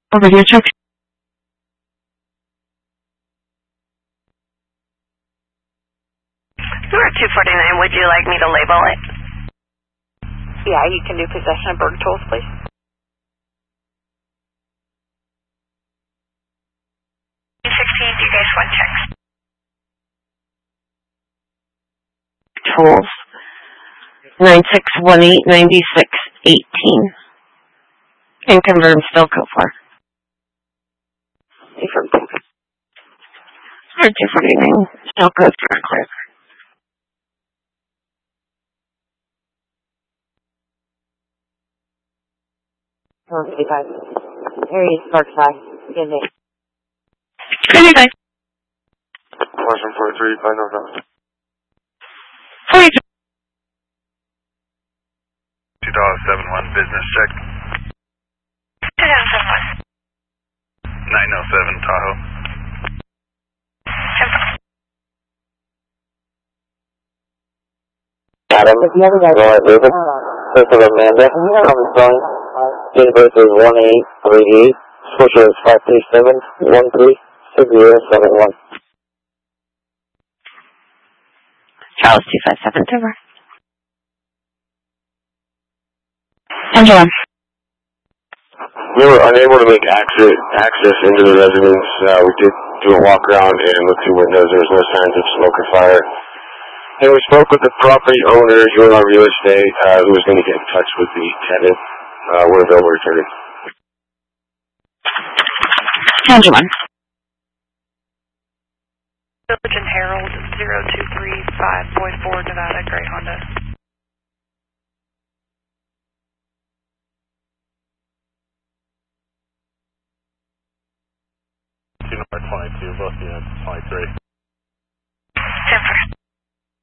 Over here, check. We're 249. Would you like me to label it? Yeah, you can do possession of Berg tools, please. Do you guys want checks? Tools. 96189618. And confirm still go for. Confirm. 249. Still goes for clear. Okay, guys. Aries Parkside. Good day. Good day. Question 43, I know that. 2071 business check. 2071. 907 Tahoe. Adam, if you have a guy going, David, this is Amanda. I'm calling. Date of birth is 1838. Social is 537136071. Charles 257 Timber. Angela. We were unable to make access into the residence. We did do a walk around and look through windows. There was no signs of smoke or fire. And we spoke with the property owner, UNR Real Estate, who was going to get in touch with the tenant. We're available to turn. Angela. Village and Harold 0235 Boyd Ford, Nevada, Gray Honda. 22, both units, 23.